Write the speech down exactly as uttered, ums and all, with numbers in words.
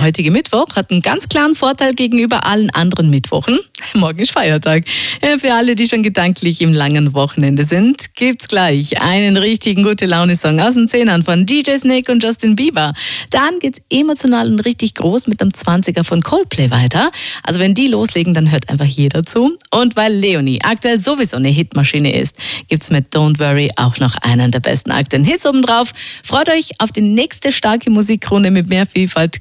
heutige Mittwoch hat einen ganz klaren Vorteil gegenüber allen anderen Mittwochen. Morgen ist Feiertag. Für alle, die schon gedanklich im langen Wochenende sind, gibt's gleich einen richtigen Gute-Laune-Song aus den Zehnern von D J Snake und Justin Bieber. Dann geht's emotional und richtig groß mit einem zwanziger von Coldplay weiter. Also wenn die loslegen, dann hört einfach jeder zu. Und weil Leonie aktuell sowieso eine Hitmaschine ist, gibt's mit Don't Worry auch noch einen der besten aktuellen Hits obendrauf. Freut euch auf die nächste starke Musikkrone mit mehr Vielfalt.